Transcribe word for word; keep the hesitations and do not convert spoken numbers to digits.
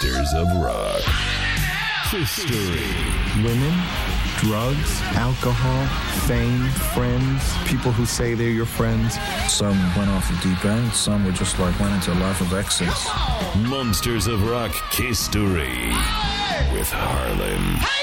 Monsters of Rock. History. Women, drugs, alcohol, fame, friends, people who say they're your friends. Some went off the deep end, some were just like went into a life of excess. Monsters of Rock History with Harlan.